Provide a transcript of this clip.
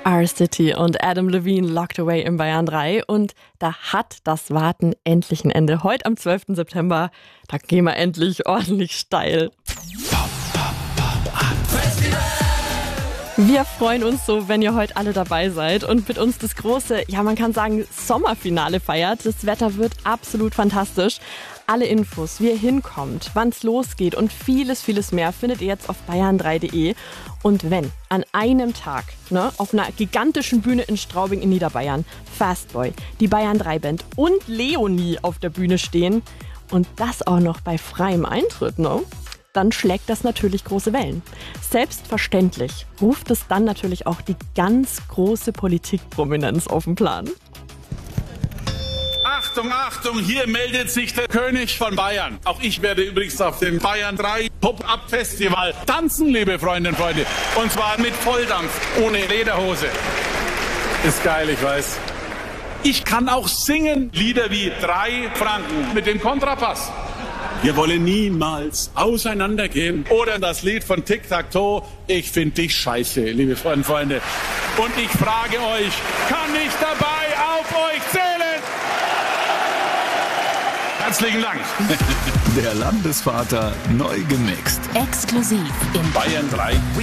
R-City und Adam Levine Locked Away im Bayern 3. Und da hat das Warten endlich ein Ende. Heute am 12. September, da gehen wir endlich ordentlich steil. Wir freuen uns so, wenn ihr heute alle dabei seid und mit uns das große, ja man kann sagen, Sommerfinale feiert. Das Wetter wird absolut fantastisch. Alle Infos, wie ihr hinkommt, wann es losgeht und vieles, vieles mehr findet ihr jetzt auf bayern3.de. Und wenn an einem Tag auf einer gigantischen Bühne in Straubing in Niederbayern Fastboy, die Bayern 3 Band und Leonie auf der Bühne stehen und das auch noch bei freiem Eintritt, dann schlägt das natürlich große Wellen. Selbstverständlich ruft es dann natürlich auch die ganz große Politikprominenz auf den Plan. Achtung, Achtung, hier meldet sich der König von Bayern. Auch ich werde übrigens auf dem Bayern 3 Pop-Up-Festival tanzen, liebe Freundinnen und Freunde. Und zwar mit Volldampf, ohne Lederhose. Ist geil, ich weiß. Ich kann auch singen, Lieder wie 3 Franken mit dem Kontrapass. Wir wollen niemals auseinandergehen. Oder das Lied von Tic Tac Toe, ich find dich scheiße, liebe Freundinnen und Freunde. Und ich frage euch, kann ich dabei auf euch zählen? Herzlichen Dank. Der Landesvater neu gemixt. Exklusiv im Bayern 3